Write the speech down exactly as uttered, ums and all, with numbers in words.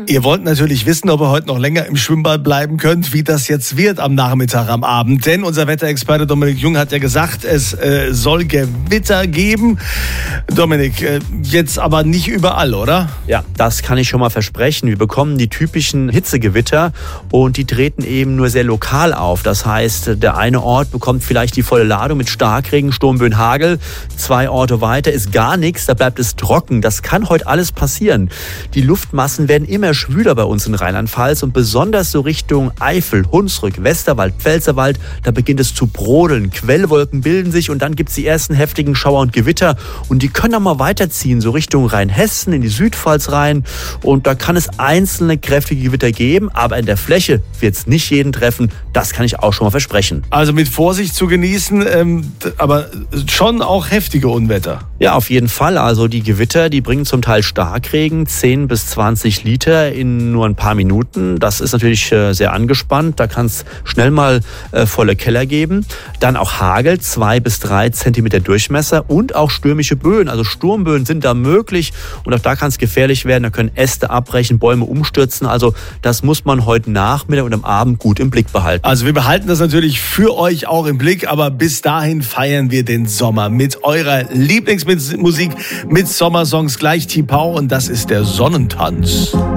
Ihr wollt natürlich wissen, ob ihr heute noch länger im Schwimmbad bleiben könnt, wie das jetzt wird am Nachmittag, am Abend. Denn unser Wetterexperte Dominik Jung hat ja gesagt, es äh, soll Gewitter geben. Dominik, äh, jetzt aber nicht überall, oder? Ja, das kann ich schon mal versprechen. Wir bekommen die typischen Hitzegewitter und die treten eben nur sehr lokal auf. Das heißt, der eine Ort bekommt vielleicht die volle Ladung mit Starkregen, Sturmböen, Hagel. Zwei Orte weiter ist gar nichts, da bleibt es trocken. Das kann heute alles passieren. Die Luftmassen werden immer schwüler bei uns in Rheinland-Pfalz und besonders so Richtung Eifel, Hunsrück, Westerwald, Pfälzerwald, da beginnt es zu brodeln. Quellwolken bilden sich und dann gibt es die ersten heftigen Schauer und Gewitter und die können dann mal weiterziehen, so Richtung Rheinhessen, in die Südpfalz rein und da kann es einzelne kräftige Gewitter geben, aber in der Fläche wird es nicht jeden treffen, das kann ich auch schon mal versprechen. Also mit Vorsicht zu genießen, ähm, aber schon auch heftige Unwetter. Ja, auf jeden Fall. Also die Gewitter, die bringen zum Teil Starkregen, zehn bis zwanzig Liter in nur ein paar Minuten. Das ist natürlich äh, sehr angespannt. Da kann es schnell mal äh, volle Keller geben. Dann auch Hagel, zwei bis drei Zentimeter Durchmesser und auch stürmische Böen. Also Sturmböen sind da möglich und auch da kann es gefährlich werden. Da können Äste abbrechen, Bäume umstürzen. Also das muss man heute Nachmittag und am Abend gut im Blick behalten. Also wir behalten das natürlich für euch auch im Blick, aber bis dahin feiern wir den Sommer mit eurer Lieblingsmusik, mit Sommersongs, gleich Tipau und das ist der Sonnentanz.